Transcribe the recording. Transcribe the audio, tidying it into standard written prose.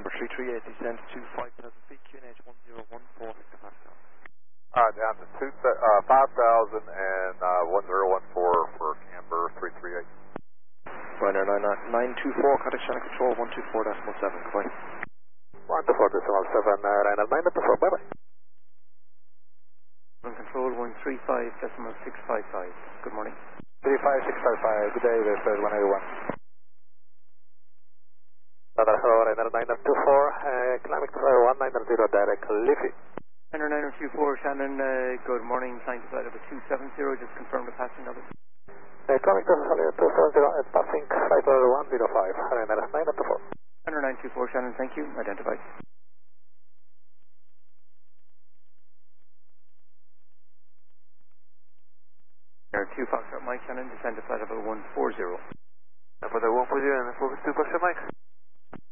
number 338, descend to 5,000 feet, QNH 1014 hectopascal. Down to 5,000 and 1014 for camber 338. Ryanair 924, contact channel control 124.7, goodbye. 124.7, Ryanair 924, bye bye. On control 135.655, good morning. 35655, good day, this is 181. Hello, Ryanair 924, climbing to 1900 direct Liffey. Ryanair 924, Shannon, good morning, flying to flight over 270, just confirm the passing of it. Climbing to 270, passing flight over 105, Ryanair 924. Ryanair 924, Shannon, thank you, identified. Air 2 Foxtrot Mike, Shannon, descend to flight level 140. For the 140 and 2 Foxtrot Mike.